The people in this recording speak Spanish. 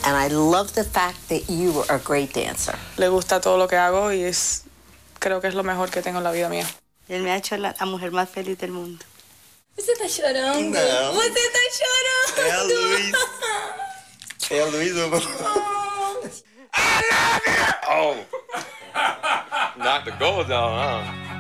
and I love the fact that you are a great dancer. Le gusta todo lo que hago y creo que es lo mejor que tengo en la vida mía. Él me ha hecho la mujer más feliz del mundo. Você tá chorando? Não. Você tá chorando? É a Luiz. É a Luiz. I love you! Oh. Knocked the gold down, huh?